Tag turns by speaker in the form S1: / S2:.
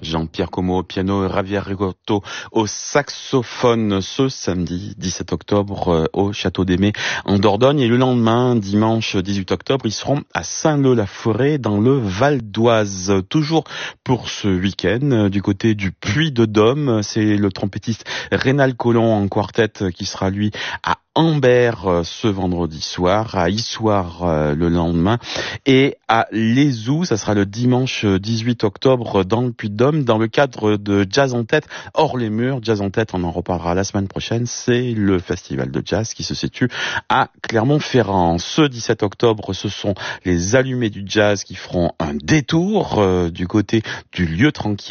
S1: Jean-Pierre Como au piano et Javier Rigotto au saxophone ce samedi 17 octobre au Château d'Aimé en Dordogne. Et le lendemain, dimanche 18 octobre, ils seront à Saint-Leu-la-Forêt dans le Val d'Oise. Toujours pour ce week-end, du côté du Puy-de-Dôme, c'est le trompettiste Rénal Collomb en quartet qui sera lui à Ambert ce vendredi soir, à Issoire le lendemain et à Lézou, ça sera le dimanche 18 octobre dans le Puy-de-Dôme dans le cadre de Jazz en tête hors les murs. Jazz en tête, on en reparlera la semaine prochaine, c'est le festival de jazz qui se situe à Clermont-Ferrand. Ce 17 octobre, ce sont les Allumés du Jazz qui feront un détour du côté du lieu tranquille